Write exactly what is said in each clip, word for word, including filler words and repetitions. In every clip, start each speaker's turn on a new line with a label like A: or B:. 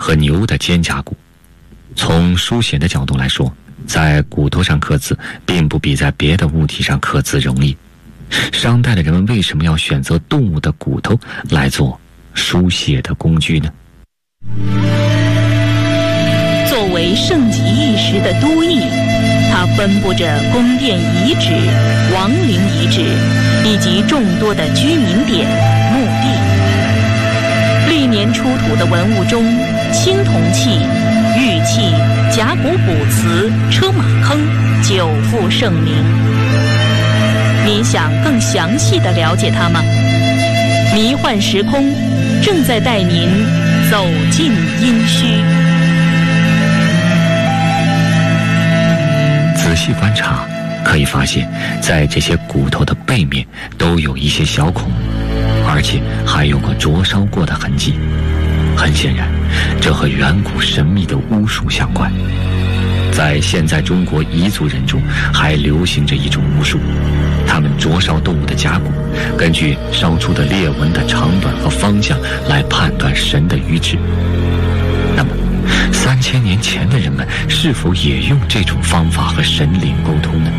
A: 和牛的肩胛骨。从书写的角度来说，在骨头上刻字并不比在别的物体上刻字容易。商代的人们为什么要选择动物的骨头来做书写的工具呢？
B: 作为盛极一时的都邑，它分布着宫殿遗址、王陵遗址以及众多的居民点、墓地。历年出土的文物中，青铜器、玉器、甲骨卜辞、车马坑久负盛名。您想更详细地了解它吗？迷幻时空正在带您走进殷墟。
A: 仔细观察，可以发现，在这些骨头的背面都有一些小孔，而且还有个灼烧过的痕迹。很显然，这和远古神秘的巫术相关。在现在中国彝族人中，还流行着一种巫术，他们灼烧动物的甲骨，根据烧出的裂纹的长短和方向来判断神的愚智。那么，三千年前的人们是否也用这种方法和神灵沟通呢？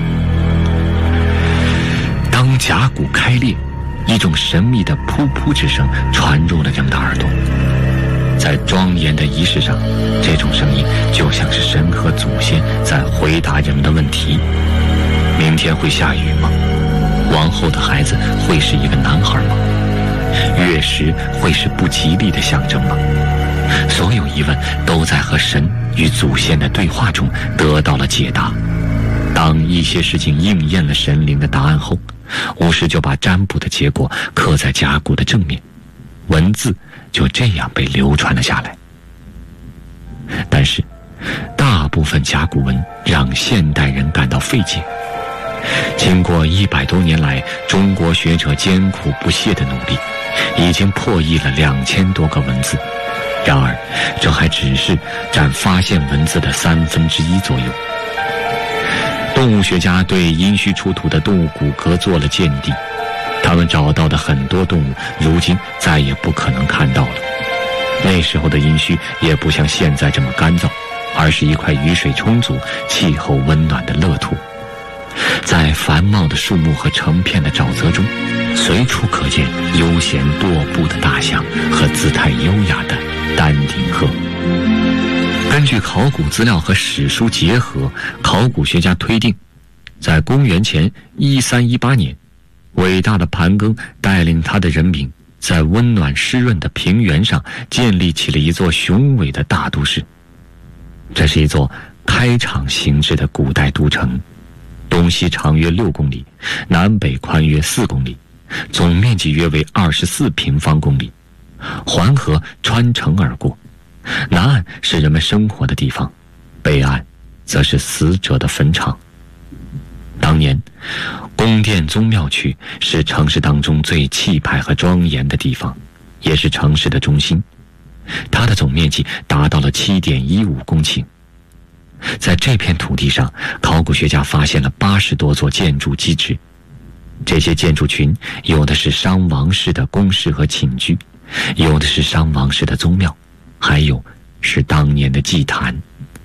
A: 当甲骨开裂，一种神秘的噗噗之声传入了人们的耳朵。在庄严的仪式上，这种声音就像是神和祖先在回答人们的问题：明天会下雨吗？王后的孩子会是一个男孩吗？月食会是不吉利的象征吗？所有疑问都在和神与祖先的对话中得到了解答。当一些事情应验了神灵的答案后，巫师就把占卜的结果刻在甲骨的正面，文字就这样被流传了下来。但是，大部分甲骨文让现代人感到费解。经过一百多年来中国学者艰苦不懈的努力，已经破译了两千多个文字。然而，这还只是占发现文字的三分之一左右。动物学家对殷墟出土的动物骨骼做了鉴定，他们找到的很多动物，如今再也不可能看到了。那时候的殷墟也不像现在这么干燥，而是一块雨水充足、气候温暖的乐土。在繁茂的树木和成片的沼泽中，随处可见悠闲踱步的大象和姿态优雅的丹顶鹤。根据考古资料和史书结合，考古学家推定，在公元前一三一八年，伟大的盘庚带领他的人民在温暖湿润的平原上建立起了一座雄伟的大都市。这是一座开场形制的古代都城，东西长约六公里，南北宽约四公里，总面积约为二十四平方公里。环河穿城而过，南岸是人们生活的地方，北岸则是死者的坟场。当年，宫殿宗庙区是城市当中最气派和庄严的地方，也是城市的中心。它的总面积达到了 七点一五公顷。在这片土地上，考古学家发现了八十多座建筑基址。这些建筑群有的是商王室的宫室和寝居，有的是商王室的宗庙，还有是当年的祭坛。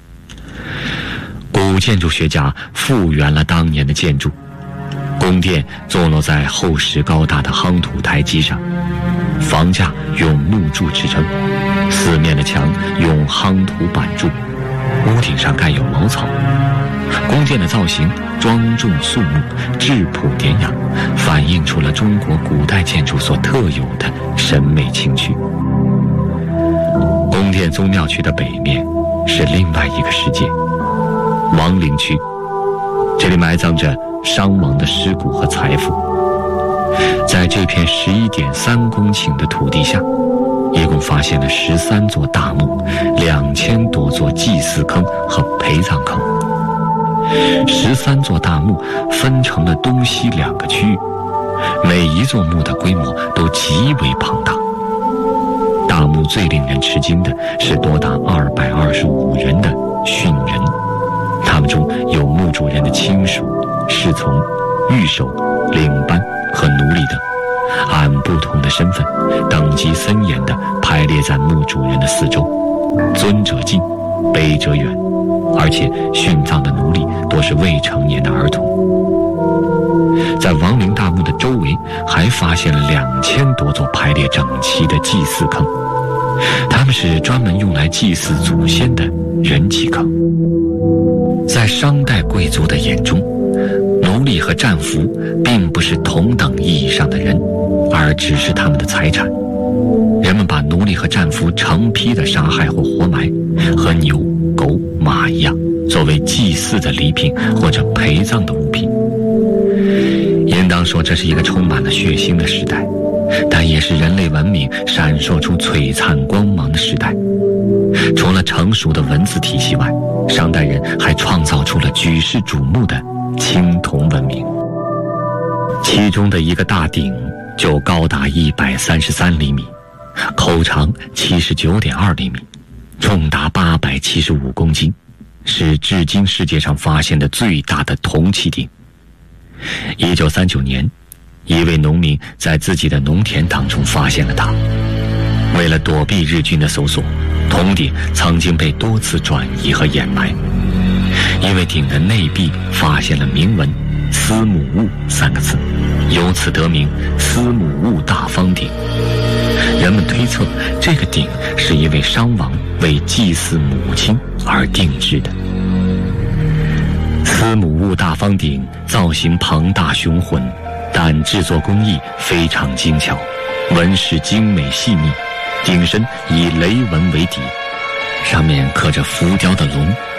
A: 古建筑学家复原了当年的建筑，宫殿坐落在厚实高大的夯土台基上，房架用木柱支撑，四面的墙用夯土板筑，屋顶上盖有茅草。宫殿的造型庄重肃穆，质朴典雅，反映出了中国古代建筑所特有的审美情趣。宫殿宗庙区的北面是另外一个世界，王陵区，这里埋葬着商王的尸骨和财富。在这片十一点三公顷的土地下，一共发现了十三座大墓，两千多座祭祀坑和陪葬坑。十三座大墓分成了东西两个区域，每一座墓的规模都极为庞大。大墓最令人吃惊的是多达二百二十五人的殉人，他们中有墓主人的亲属、侍从、御手、领班和奴隶等，按不同的身份，等级森严地排列在墓主人的四周。 尊者近，卑者远，而且殉葬的奴隶多是未成年的儿童。在亡灵大墓的周围还发现了两千多座排列整齐的祭祀坑，它们是专门用来祭祀祖先的人祭坑。在商代贵族的眼中，奴隶和战俘并不是同等意义上的人，而只是他们的财产。人们把奴隶和战俘成批的杀害或活埋，和牛、狗、马一样，作为祭祀的礼品或者陪葬的物品。应当说这是一个充满了血腥的时代，但也是人类文明闪烁出璀璨光芒的时代。除了成熟的文字体系外，商代人还创造出了举世瞩目的青铜文明。其中的一个大鼎就高达一百三十三厘米，口长七十九点二厘米，重达八百七十五公斤，是至今世界上发现的最大的铜器鼎。一九三九年，一位农民在自己的农田当中发现了它。为了躲避日军的搜索，铜鼎曾经被多次转移和掩埋。因为鼎的内壁发现了铭文“司母戊”三个字，由此得名司母戊大方鼎。人们推测，这个鼎是一位商王为祭祀母亲而定制的。司母戊大方鼎造型庞大雄浑，但制作工艺非常精巧，纹饰精美细腻，鼎身以雷纹为底，上面刻着浮雕的龙